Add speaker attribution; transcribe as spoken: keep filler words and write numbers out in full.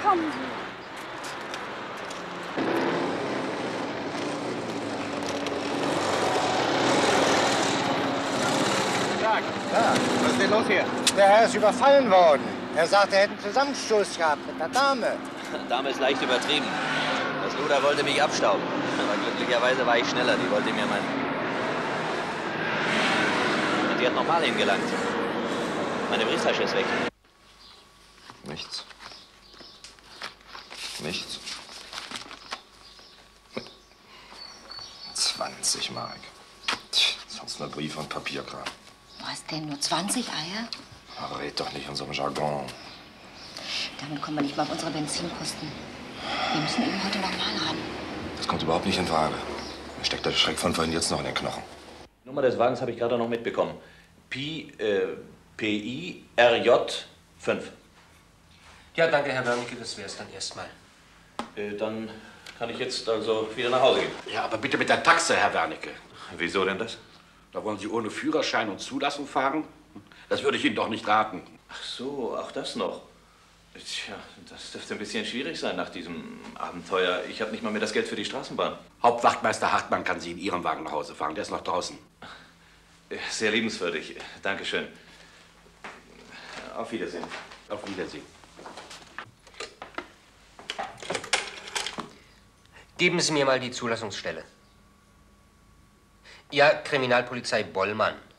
Speaker 1: kommen Sie.
Speaker 2: Ja, was ist denn los hier? Der Herr ist überfallen worden. Er sagte, er hätte einen Zusammenstoß gehabt mit einer Dame.
Speaker 3: Dame ist leicht übertrieben. Das Luder wollte mich abstauben. Aber glücklicherweise war ich schneller. Die wollte mir mein... Und die hat nochmal hingelangt. Meine Brieftasche ist weg.
Speaker 4: Nichts. Nichts. zwanzig Mark. Tch, sonst nur Brief und Papierkram.
Speaker 5: Was denn, nur zwanzig Eier?
Speaker 4: Aber red doch nicht in so einem Jargon.
Speaker 5: Damit kommen wir nicht mal auf unsere Benzinkosten. Wir müssen eben heute noch mal haben.
Speaker 4: Das kommt überhaupt nicht in Frage. Mir steckt der Schreck von vorhin jetzt noch in den Knochen.
Speaker 3: Nummer des Wagens habe ich gerade noch mitbekommen. Pi, äh, P I R J fünf.
Speaker 6: Ja, danke, Herr Wernicke, das wär's dann erstmal.
Speaker 3: Äh, dann kann ich jetzt also wieder nach Hause gehen.
Speaker 7: Ja, aber bitte mit der Taxe, Herr Wernicke.
Speaker 3: Wieso denn das?
Speaker 7: Da wollen Sie ohne Führerschein und Zulassung fahren? Das würde ich Ihnen doch nicht raten.
Speaker 3: Ach so, auch das noch. Tja, das dürfte ein bisschen schwierig sein nach diesem Abenteuer. Ich habe nicht mal mehr das Geld für die Straßenbahn.
Speaker 7: Hauptwachtmeister Hartmann kann Sie in Ihrem Wagen nach Hause fahren. Der ist noch draußen.
Speaker 3: Sehr liebenswürdig. Dankeschön. Auf Wiedersehen.
Speaker 7: Auf Wiedersehen.
Speaker 6: Geben Sie mir mal die Zulassungsstelle. Ja, Kriminalpolizei Bollmann.